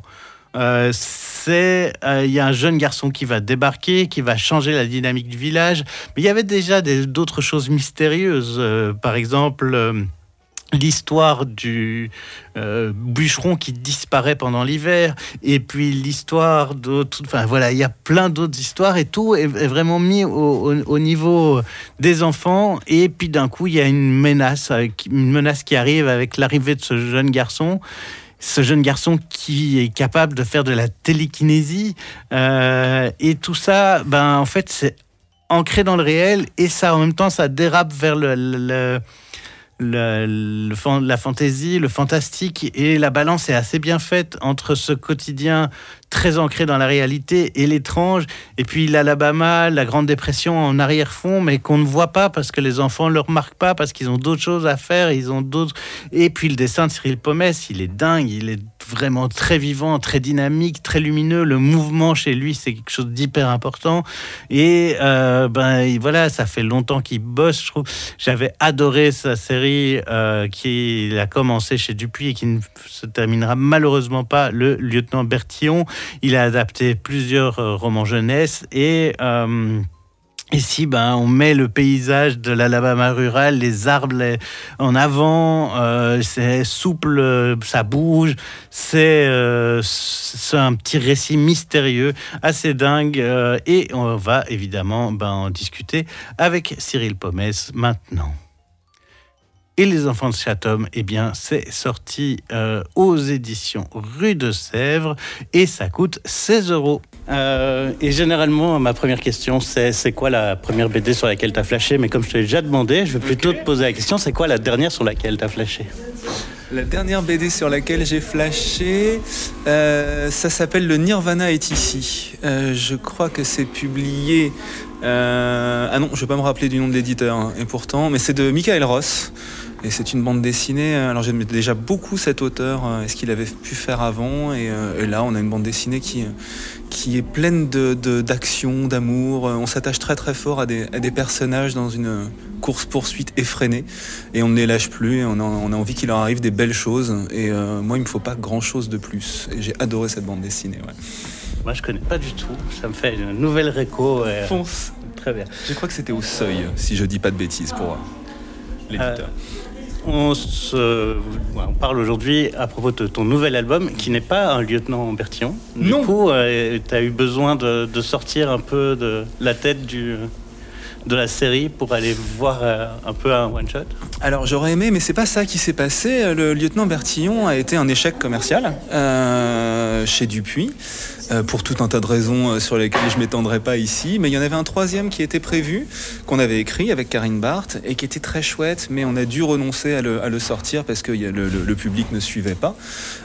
Il y a un jeune garçon qui va débarquer, qui va changer la dynamique du village. Mais il y avait déjà d'autres choses mystérieuses. Par exemple, l'histoire du bûcheron qui disparaît pendant l'hiver. Et puis l'histoire d'autres... Enfin voilà, il y a plein d'autres histoires et tout est vraiment mis au niveau des enfants. Et puis d'un coup, il y a une menace qui arrive avec l'arrivée de ce jeune garçon. Ce jeune garçon qui est capable de faire de la télékinésie et tout ça, en fait, c'est ancré dans le réel et ça, en même temps, ça dérape vers la fantaisie, le fantastique, et la balance est assez bien faite entre ce quotidien très ancré dans la réalité et l'étrange, et puis l'Alabama, la Grande Dépression en arrière-fond, mais qu'on ne voit pas parce que les enfants ne le remarquent pas, parce qu'ils ont d'autres choses à faire, et puis le dessin de Cyril Pomès, il est dingue, il est vraiment très vivant, très dynamique, très lumineux, le mouvement chez lui c'est quelque chose d'hyper important, et voilà, ça fait longtemps qu'il bosse, je trouve. J'avais adoré sa série qui a commencé chez Dupuis et qui ne se terminera malheureusement pas, le lieutenant Bertillon. Il a adapté plusieurs romans jeunesse, et ici, on met le paysage de l'Alabama rural, les arbres en avant, c'est souple, ça bouge, c'est un petit récit mystérieux, assez dingue, et on va évidemment en discuter avec Cyril Pomès maintenant. Et les enfants de Chatham, c'est sorti aux éditions Rue de Sèvres et ça coûte 16 €. Et généralement, ma première question, c'est quoi la première BD sur laquelle tu as flashé ? Mais comme je te l'ai déjà demandé, je vais plutôt te poser la question, c'est quoi la dernière sur laquelle tu as flashé ? La dernière BD sur laquelle j'ai flashé, ça s'appelle Le Nirvana est ici. Je crois que c'est publié... Ah non, je ne vais pas me rappeler du nom de l'éditeur, et pourtant, mais c'est de Michael Ross. Et c'est une bande dessinée. Alors j'aime déjà beaucoup cet auteur et ce qu'il avait pu faire avant. Et là, on a une bande dessinée qui est pleine d'action, d'amour. On s'attache très très fort à des personnages dans une course-poursuite effrénée. Et on ne les lâche plus. Et on a envie qu'il leur arrive des belles choses. Et moi, il ne me faut pas grand-chose de plus. Et j'ai adoré cette bande dessinée. Ouais. Moi, je ne connais pas du tout. Ça me fait une nouvelle réco. Fonce. Très bien. Je crois que c'était au Seuil, si je ne dis pas de bêtises pour l'éditeur. On parle aujourd'hui à propos de ton nouvel album qui n'est pas un lieutenant Bertillon. Du coup, tu as eu besoin de sortir un peu de la tête de la série pour aller voir un peu un one-shot. Alors j'aurais aimé, mais c'est pas ça qui s'est passé. Le lieutenant Bertillon a été un échec commercial chez Dupuis. Pour tout un tas de raisons sur lesquelles je ne m'étendrai pas ici. Mais il y en avait un troisième qui était prévu, qu'on avait écrit avec Karine Barthes, et qui était très chouette, mais on a dû renoncer à le sortir parce que le public ne suivait pas.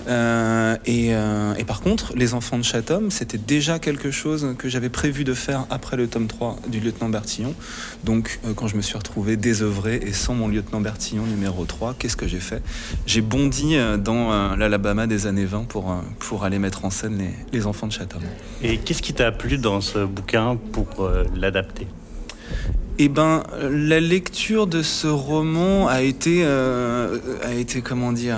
Et par contre, Les Enfants de Chatham, c'était déjà quelque chose que j'avais prévu de faire après le tome 3 du lieutenant Bertillon. Donc, quand je me suis retrouvé désœuvré et sans mon lieutenant Bertillon numéro 3, qu'est-ce que j'ai fait ? J'ai bondi dans l'Alabama des années 20 pour aller mettre en scène les enfants de Chatham. Et qu'est-ce qui t'a plu dans ce bouquin pour l'adapter ? La lecture de ce roman a été comment dire,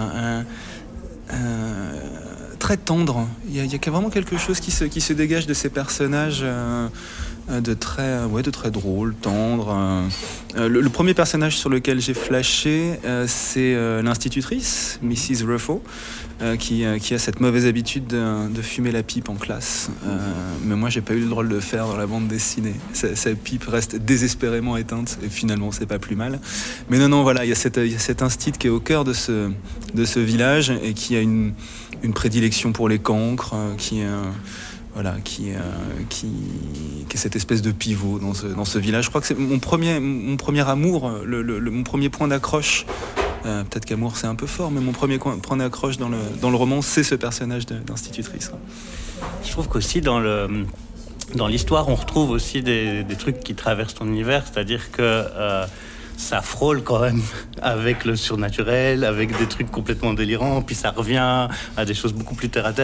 très tendre. Il y a vraiment quelque chose qui se dégage de ces personnages de très drôle, tendre. Le premier personnage sur lequel j'ai flashé, c'est l'institutrice, Mrs. Ruffo, qui a cette mauvaise habitude de fumer la pipe en classe. Mais moi, j'ai pas eu le droit de le faire dans la bande dessinée. Sa pipe reste désespérément éteinte, et finalement, c'est pas plus mal. Mais non, voilà, il y a cet instit qui est au cœur de ce village et qui a une prédilection pour les cancres, qui est cette espèce de pivot dans ce village. Je crois que c'est mon premier amour, mon premier point d'accroche. Peut-être qu'amour c'est un peu fort, mais mon premier point d'accroche dans le roman, c'est ce personnage d'institutrice. Je trouve qu'aussi dans l'histoire, on retrouve aussi des trucs qui traversent ton univers, c'est-à-dire que ça frôle quand même avec le surnaturel, avec des trucs complètement délirants, puis ça revient à des choses beaucoup plus terre à terre.